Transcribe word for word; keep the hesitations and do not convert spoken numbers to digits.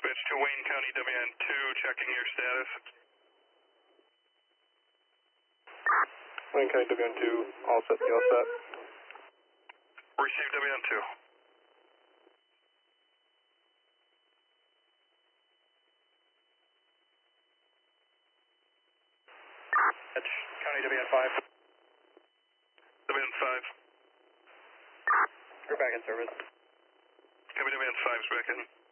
dispatch to Wayne County W N two, checking your status. Wayne County W N two, all set, you all set? Receive W N two. That's County W N five. W N five. You're back in service. Copy W N five is back in.